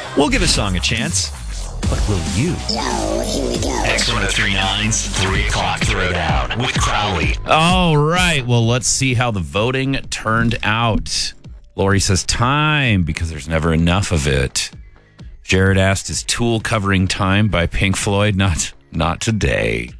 We'll give a song a chance. But will you? No, here we go. X1039's 3 o'clock throwdown with Crowley. All right. Well, let's see how the voting turned out. Lori says time because there's never enough of it. Jared asked, is Tool covering Time by Pink Floyd? Not today.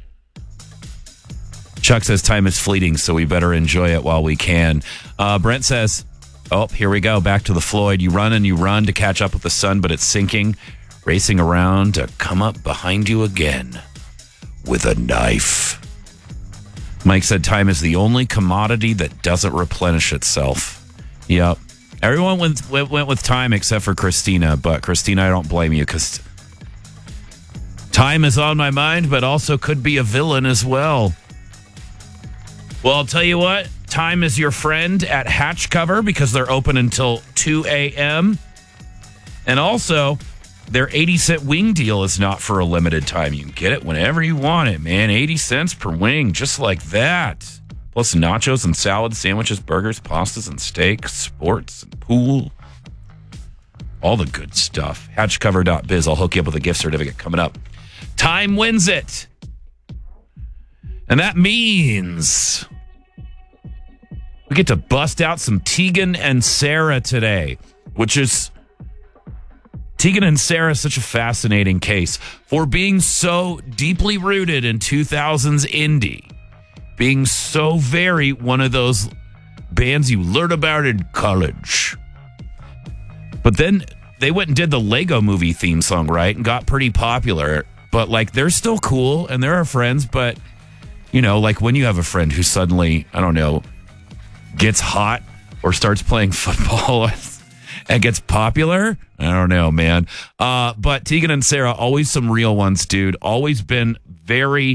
Chuck says time is fleeting, so we better enjoy it while we can. Brent says, oh, here we go. Back to the Floyd. You run and you run to catch up with the sun, but it's sinking. Racing around to come up behind you again with a knife. Mike said time is the only commodity that doesn't replenish itself. Yep. Everyone went with time except for Christina. But Christina, I don't blame you because time is on my mind, but also could be a villain as well. Well, I'll tell you what. Time is your friend at Hatch Cover because they're open until 2 a.m. And also, their 80-cent wing deal is not for a limited time. You can get it whenever you want it, man. 80 cents per wing, just like that. Plus nachos and salads, sandwiches, burgers, pastas, and steak, sports, and pool. All the good stuff. Hatchcover.biz. I'll hook you up with a gift certificate coming up. Time wins it. And that means we get to bust out some Tegan and Sara today, which is... Tegan and Sara is such a fascinating case for being so deeply rooted in 2000s indie, being so very one of those bands you learn about in college. But then they went and did the Lego movie theme song, right? And got pretty popular. But like, they're still cool and they're our friends. But, you know, like when you have a friend who suddenly, I don't know, gets hot or starts playing football and gets popular. I don't know, man. But Tegan and Sara, always some real ones, dude. Always been very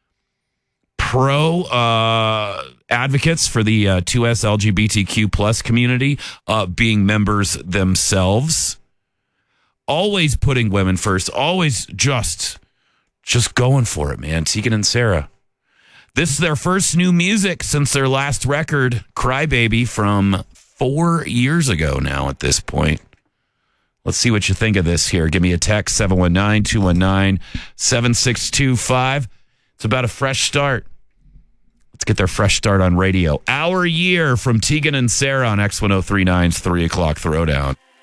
pro advocates for the 2S LGBTQ plus community, being members themselves. Always putting women first. Always just going for it, man. Tegan and Sara. This is their first new music since their last record, Crybaby, from 4 years ago now at this point. Let's see what you think of this here. Give me a text, 719-219-7625. It's about a fresh start. Let's get their fresh start on radio. Our Year from Tegan and Sara on X1039's 3 o'clock throwdown.